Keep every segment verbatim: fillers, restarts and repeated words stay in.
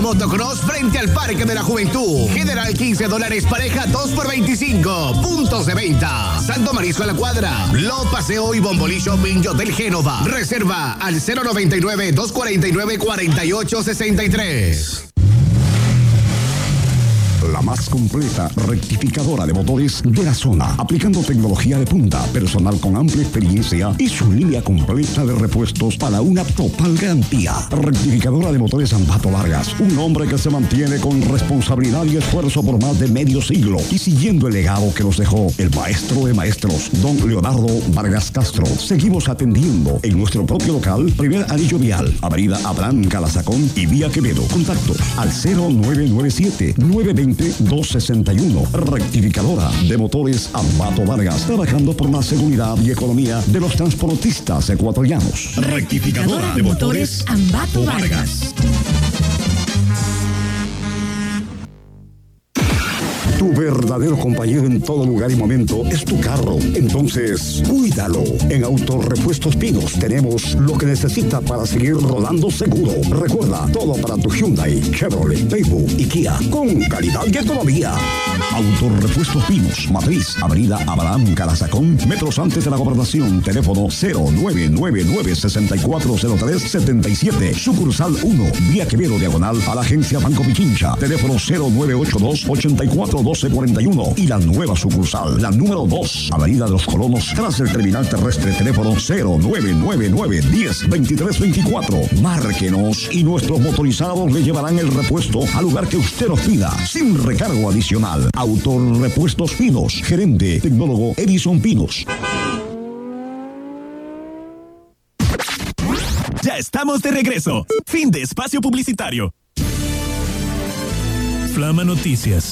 motocross frente al Parque de la Juventud. General quince dólares, pareja dos por veinticinco. Puntos de venta. Santo Marisco a la Cuadra. Lo Paseo y Bombolí Shopping Hotel Génova. Reserva al cero noventa y nueve, dos cuarenta y nueve, cuarenta y ocho sesenta y tres. La más completa rectificadora de motores de la zona, aplicando tecnología de punta, personal con amplia experiencia y su línea completa de repuestos para una total garantía. Rectificadora de motores Ambato Vargas, un hombre que se mantiene con responsabilidad y esfuerzo por más de medio siglo y siguiendo el legado que nos dejó el maestro de maestros, don Leonardo Vargas Castro. Seguimos atendiendo en nuestro propio local, primer anillo vial, avenida Abraham Calazacón y vía Quevedo. Contacto al cero nueve nueve siete, nueve dos cero, dos seis uno. Rectificadora de motores Ambato Vargas, trabajando por la seguridad y economía de los transportistas ecuatorianos. Rectificadora de motores Ambato Vargas. Tu verdadero compañero en todo lugar y momento es tu carro. Entonces, cuídalo. En Autorepuestos Pinos tenemos lo que necesita para seguir rodando seguro. Recuerda, todo para tu Hyundai, Chevrolet, Daewoo y Kia, con calidad y economía. Autorepuestos Pinos, Matriz, avenida Abraham Calazacón, metros antes de la Gobernación. Teléfono cero nueve nueve nueve, seis cuatro cero tres, siete siete. Sucursal uno, vía Quevedo, diagonal a la agencia Banco Pichincha. Teléfono cero nueve ocho dos, ocho cuatro doce cuarenta y uno. Y la nueva sucursal, la número dos, avenida de los Colonos, tras el terminal terrestre. Teléfono cero nueve nueve nueve, diez, veintitrés veinticuatro. Márquenos y nuestros motorizados le llevarán el repuesto al lugar que usted nos pida, sin recargo adicional. Autorepuestos Pinos, gerente tecnólogo Edison Pinos. Ya estamos de regreso. Fin de espacio publicitario. Flama Noticias.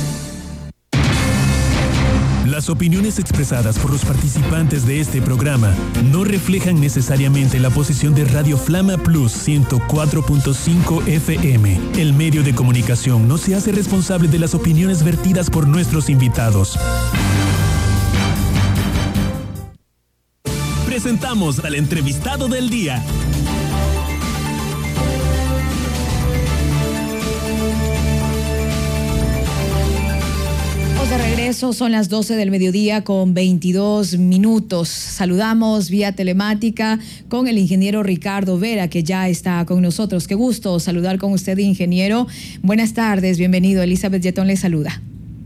Las opiniones expresadas por los participantes de este programa no reflejan necesariamente la posición de Radio Flama Plus ciento cuatro punto cinco F M. El medio de comunicación no se hace responsable de las opiniones vertidas por nuestros invitados. Presentamos al entrevistado del día. De regreso, son las doce del mediodía con veintidós minutos. Saludamos vía telemática con el ingeniero Ricardo Vera, que ya está con nosotros. Qué gusto saludar con usted, ingeniero. Buenas tardes, bienvenido. Elizabeth Yetón le saluda.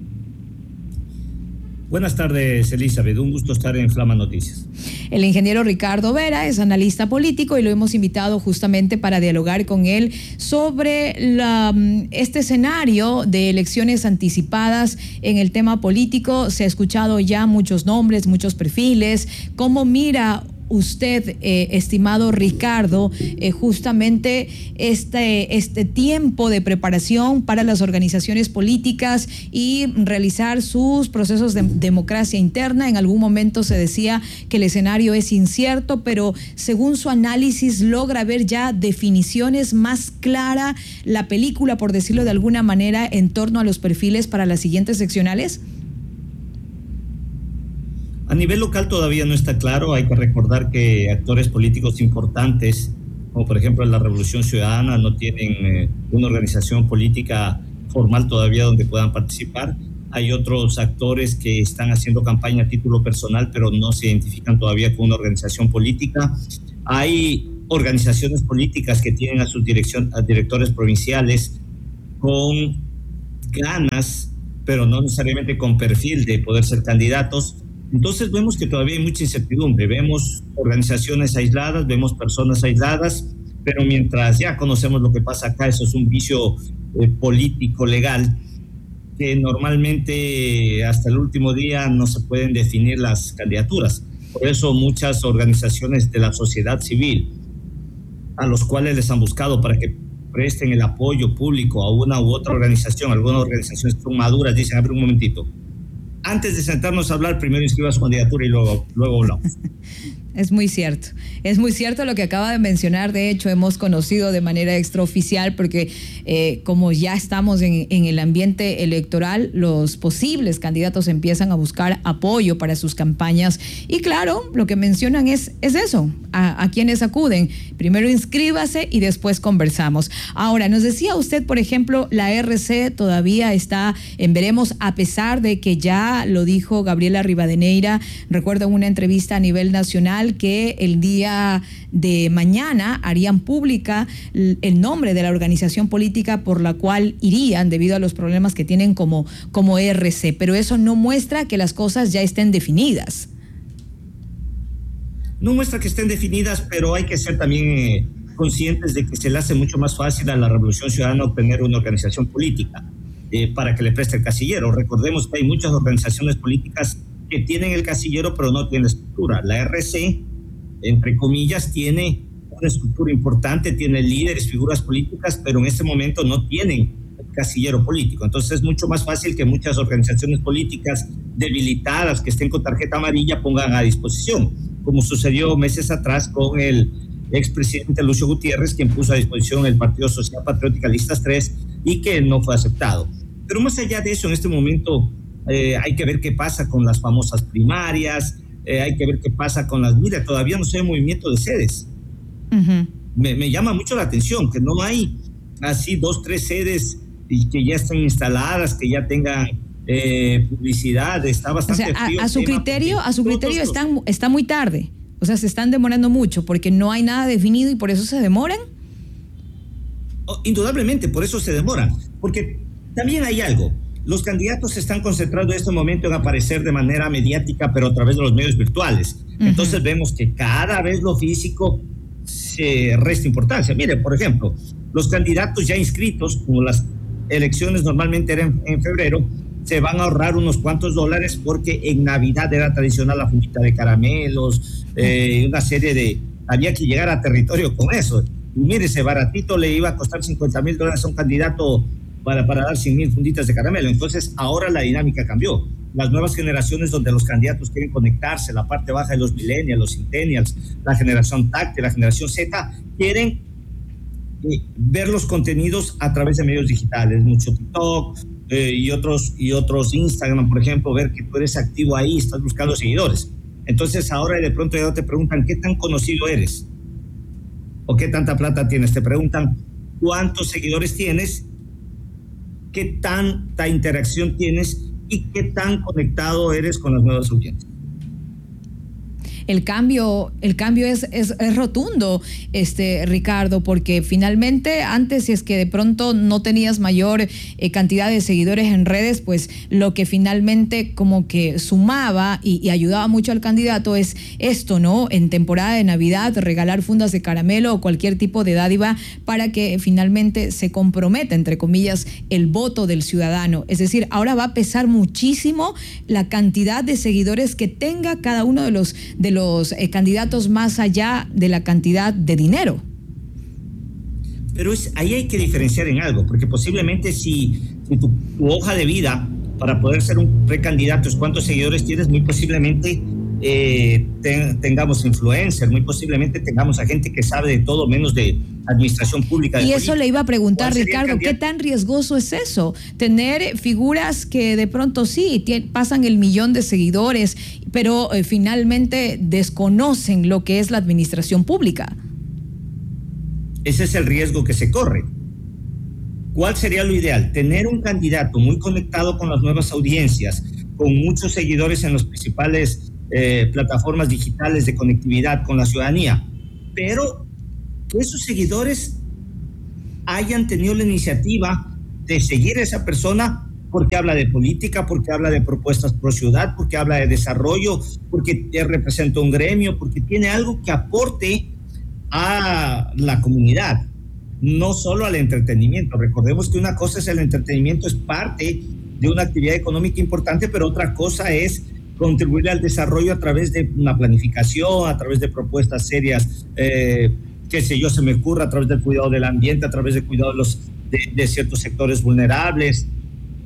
Buenas tardes, Elizabeth. Un gusto estar en Flama Noticias. El ingeniero Ricardo Vera es analista político y lo hemos invitado justamente para dialogar con él sobre la, este escenario de elecciones anticipadas en el tema político. Se ha escuchado ya muchos nombres, muchos perfiles. ¿Cómo mira usted, eh, estimado Ricardo, eh, justamente este, este tiempo de preparación para las organizaciones políticas y realizar sus procesos de democracia interna? En algún momento se decía que el escenario es incierto, pero según su análisis, ¿logra ver ya definiciones más clara la película, por decirlo de alguna manera, en torno a los perfiles para las siguientes seccionales? A nivel local todavía no está claro. Hay que recordar que actores políticos importantes, como por ejemplo la Revolución Ciudadana, no tienen eh, una organización política formal todavía donde puedan participar. Hay otros actores que están haciendo campaña a título personal, pero no se identifican todavía con una organización política. Hay organizaciones políticas que tienen a sus dirección, a directores provinciales con ganas, pero no necesariamente con perfil de poder ser candidatos. Entonces vemos que todavía hay mucha incertidumbre, vemos organizaciones aisladas, vemos personas aisladas, pero mientras ya conocemos lo que pasa acá, eso es un vicio eh, político, legal, que normalmente hasta el último día no se pueden definir las candidaturas. Por eso muchas organizaciones de la sociedad civil, a los cuales les han buscado para que presten el apoyo público a una u otra organización, algunas organizaciones son maduras, dicen, a ver un momentito, antes de sentarnos a hablar, primero inscriba su candidatura y luego, luego hablamos. Es muy cierto, es muy cierto lo que acaba de mencionar. De hecho, hemos conocido de manera extraoficial porque eh, como ya estamos en, en el ambiente electoral, los posibles candidatos empiezan a buscar apoyo para sus campañas y claro, lo que mencionan es, es eso, a, a quienes acuden. Primero inscríbase y después conversamos. Ahora, nos decía usted, por ejemplo, la R C todavía está en veremos, a pesar de que ya lo dijo Gabriela Rivadeneira, recuerdo en una entrevista a nivel nacional, que el día de mañana harían pública el nombre de la organización política por la cual irían debido a los problemas que tienen como, como R C, pero eso no muestra que las cosas ya estén definidas. No muestra que estén definidas, pero hay que ser también eh, conscientes de que se le hace mucho más fácil a la Revolución Ciudadana obtener una organización política eh, para que le preste el casillero. Recordemos que hay muchas organizaciones políticas que tienen el casillero pero no tienen estructura. La R C, entre comillas, tiene una estructura importante, tiene líderes, figuras políticas, pero en este momento no tienen el casillero político. Entonces es mucho más fácil que muchas organizaciones políticas debilitadas que estén con tarjeta amarilla pongan a disposición, como sucedió meses atrás con el expresidente Lucio Gutiérrez, quien puso a disposición el Partido Social Patriótica Listas tres y que no fue aceptado. Pero más allá de eso, en este momento Eh, hay que ver qué pasa con las famosas primarias, eh, hay que ver qué pasa con las... Mira, todavía no se ve movimiento de sedes. Uh-huh. Me, me llama mucho la atención que no hay así dos, tres sedes y que ya estén instaladas, que ya tengan eh, publicidad. Está bastante o sea, frío. A, a su criterio, a su criterio están, está muy tarde. O sea, se están demorando mucho porque no hay nada definido y por eso se demoran. Oh, indudablemente, por eso se demoran. Porque también hay algo. Los candidatos se están concentrando en este momento en aparecer de manera mediática, pero a través de los medios virtuales. Uh-huh. Entonces vemos que cada vez lo físico se resta importancia. Mire, por ejemplo, los candidatos ya inscritos, como las elecciones normalmente eran en febrero, se van a ahorrar unos cuantos dólares porque en Navidad era tradicional la fundita de caramelos, eh, una serie de... Había que llegar a territorio con eso. Y mire, ese baratito le iba a costar cincuenta mil dólares a un candidato para, para dar cien mil funditas de caramelo. Entonces ahora la dinámica cambió. Las nuevas generaciones donde los candidatos quieren conectarse, la parte baja de los millennials, los centennials, la generación táctil, la generación Z, quieren eh, ver los contenidos a través de medios digitales, mucho TikTok eh, y otros y otros Instagram, por ejemplo, ver que tú eres activo ahí, estás buscando seguidores. Entonces ahora de pronto ya te preguntan qué tan conocido eres o qué tanta plata tienes, te preguntan cuántos seguidores tienes, qué tanta interacción tienes y qué tan conectado eres con las nuevas audiencias. El cambio, el cambio es, es, es rotundo, este, Ricardo, porque finalmente antes, si es que de pronto no tenías mayor eh, cantidad de seguidores en redes, pues lo que finalmente como que sumaba y, y ayudaba mucho al candidato es esto, ¿no? En temporada de Navidad, regalar fundas de caramelo o cualquier tipo de dádiva para que finalmente se comprometa, entre comillas, el voto del ciudadano. Es decir, ahora va a pesar muchísimo la cantidad de seguidores que tenga cada uno de los de los eh, candidatos más allá de la cantidad de dinero. Pero es, ahí hay que diferenciar en algo, porque posiblemente si, si tu, tu hoja de vida para poder ser un precandidato es cuántos seguidores tienes, muy posiblemente eh, ten, tengamos influencers, muy posiblemente tengamos a gente que sabe de todo menos de administración pública. Y eso le iba a preguntar, Ricardo, ¿qué tan riesgoso es eso? Tener figuras que de pronto sí pasan el millón de seguidores, pero eh, finalmente desconocen lo que es la administración pública. Ese es el riesgo que se corre. ¿Cuál sería lo ideal? Tener un candidato muy conectado con las nuevas audiencias, con muchos seguidores en las principales eh, plataformas digitales de conectividad con la ciudadanía, pero que esos seguidores hayan tenido la iniciativa de seguir a esa persona porque habla de política, porque habla de propuestas pro ciudad, porque habla de desarrollo, porque representa un gremio, porque tiene algo que aporte a la comunidad, no solo al entretenimiento. Recordemos que una cosa es el entretenimiento, es parte de una actividad económica importante, pero otra cosa es contribuir al desarrollo a través de una planificación, a través de propuestas serias, eh, qué sé yo, se me ocurre a través del cuidado del ambiente, a través del cuidado de, los, de, de ciertos sectores vulnerables.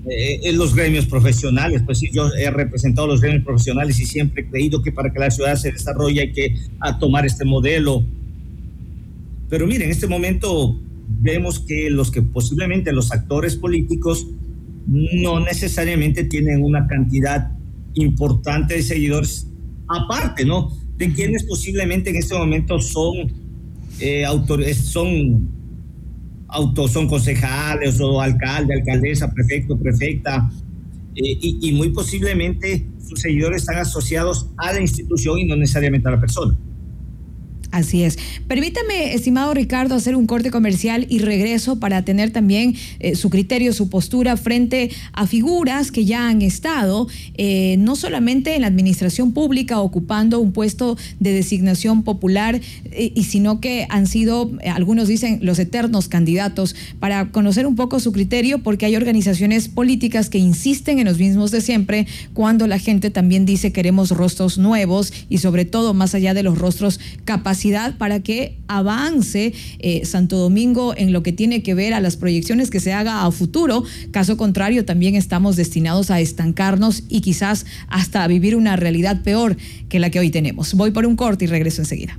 eh, en los gremios profesionales. Pues sí, yo he representado los gremios profesionales y siempre he creído que para que la ciudad se desarrolle hay que a tomar este modelo. Pero miren, en este momento vemos que los que posiblemente los actores políticos no necesariamente tienen una cantidad importante de seguidores, aparte, ¿no?, de quienes posiblemente en este momento son eh, autores, son autos, son concejales o alcalde, alcaldesa, prefecto, prefecta, eh, y, y muy posiblemente sus seguidores están asociados a la institución y no necesariamente a la persona. Así es. Permítame, estimado Ricardo, hacer un corte comercial y regreso para tener también eh, su criterio, su postura frente a figuras que ya han estado eh, no solamente en la administración pública ocupando un puesto de designación popular, eh, y sino que han sido, eh, algunos dicen, los eternos candidatos, para conocer un poco su criterio, porque hay organizaciones políticas que insisten en los mismos de siempre, cuando la gente también dice queremos rostros nuevos y sobre todo más allá de los rostros capacidad para que avance eh, Santo Domingo en lo que tiene que ver a las proyecciones que se haga a futuro. Caso contrario, también estamos destinados a estancarnos y quizás hasta a vivir una realidad peor que la que hoy tenemos. Voy por un corte y regreso enseguida.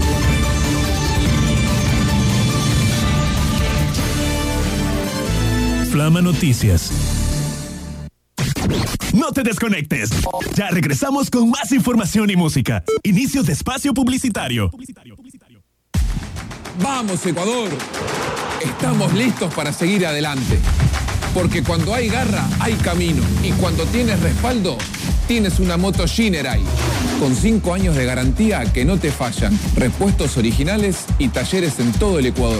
Flama Noticias. No te desconectes. Ya regresamos con más información y música. Inicio de espacio publicitario. Vamos, Ecuador. Estamos listos para seguir adelante. Porque cuando hay garra, hay camino. Y cuando tienes respaldo, tienes una moto Shinerai. Con cinco años de garantía que no te fallan. Repuestos originales y talleres en todo el Ecuador.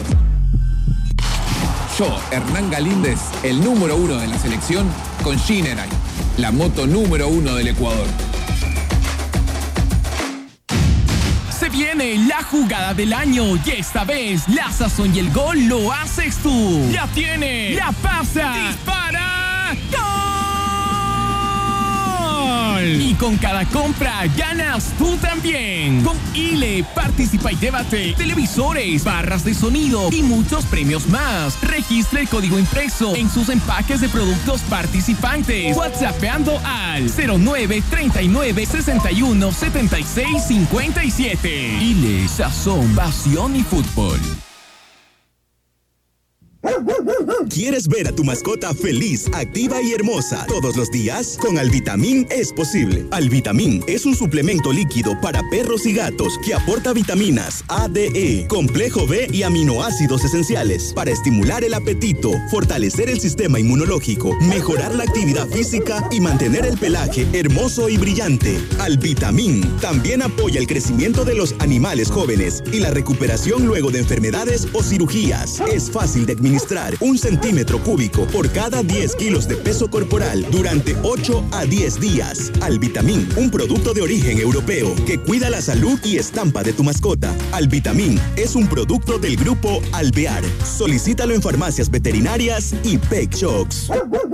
Yo, Hernán Galíndez, el número uno de la selección, con Shinerai, la moto número uno del Ecuador. Se viene la jugada del año y esta vez la sazón y el gol lo haces tú. La tiene, la pasa, dispara, ¡gol! Y con cada compra ganas tú también. Con Ile, participa y llévate televisores, barras de sonido y muchos premios más. Registra el código impreso en sus empaques de productos participantes. WhatsAppeando al cero nueve treinta y nueve sesenta y uno setenta y seis cincuenta y siete. Ile, sazón, pasión y fútbol. ¿Quieres ver a tu mascota feliz, activa y hermosa todos los días? Con Alvitamin es posible. Alvitamin es un suplemento líquido para perros y gatos que aporta vitaminas A, D, E, complejo B y aminoácidos esenciales para estimular el apetito, fortalecer el sistema inmunológico, mejorar la actividad física y mantener el pelaje hermoso y brillante. Alvitamin también apoya el crecimiento de los animales jóvenes y la recuperación luego de enfermedades o cirugías. Es fácil de administrar. Un centímetro cúbico por cada diez kilos de peso corporal durante ocho a diez días. Alvitamin, un producto de origen europeo que cuida la salud y estampa de tu mascota. Alvitamin es un producto del grupo Alvear. Solicítalo en farmacias veterinarias y Pet Shops.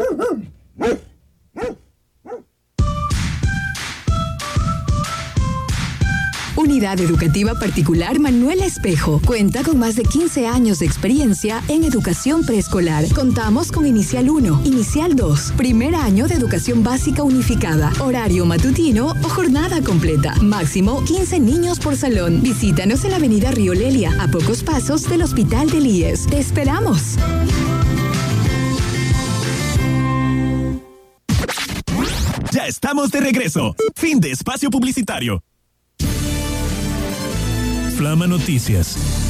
Unidad Educativa Particular Manuel Espejo. Cuenta con más de quince años de experiencia en educación preescolar. Contamos con Inicial uno, Inicial dos, primer año de educación básica unificada, horario matutino o jornada completa. Máximo quince niños por salón. Visítanos en la avenida Río Lelia, a pocos pasos del Hospital del I E S. ¡Te esperamos! Ya estamos de regreso. Fin de espacio publicitario. Flama Noticias.